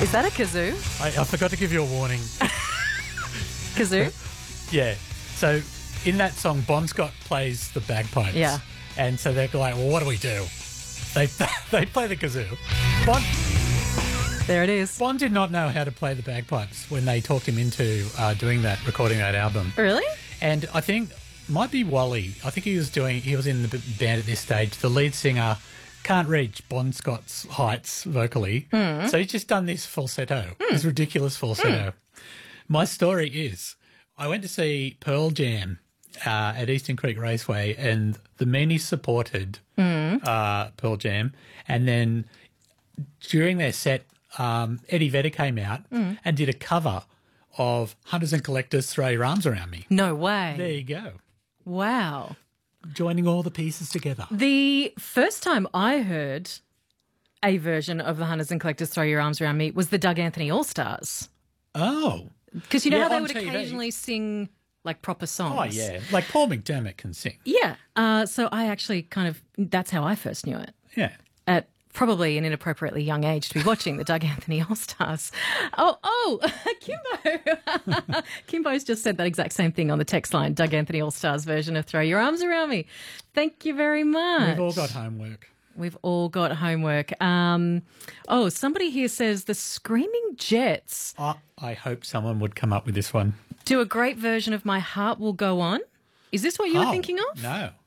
Is that a kazoo? I forgot to give you a warning. Kazoo? Yeah. So in that song, Bon Scott plays the bagpipes. Yeah. And so they're like, well, what do we do? They play the kazoo. There it is. Bon did not know how to play the bagpipes when they talked him into recording that album. Really? And I think, might be Wally. I think he was in the band at this stage. The lead singer can't reach Bon Scott's heights vocally. So he's just done this falsetto, this ridiculous falsetto. My story is, I went to see Pearl Jam at Eastern Creek Raceway, and the Meanies supported Pearl Jam. And then during their set, Eddie Vedder came out and did a cover of Hunters and Collectors' Throw Your Arms Around Me. No way. There you go. Wow. Joining all the pieces together. The first time I heard a version of the Hunters and Collectors Throw Your Arms Around Me was the Doug Anthony All-Stars. Oh. Because you know Yeah, how they on would TV. occasionally sing like proper songs? Oh, yeah. Like Paul McDermott can sing. Yeah. So I actually that's how I first knew it. Yeah. At probably an inappropriately young age to be watching the Doug Anthony All-Stars. Oh, Kimbo. Kimbo's just said that exact same thing on the text line, Doug Anthony All-Stars version of Throw Your Arms Around Me. Thank you very much. We've all got homework. We've all got homework. Somebody here says the Screaming Jets I hope someone would come up with this one. do a great version of My Heart Will Go On. Is this what you were thinking of? No.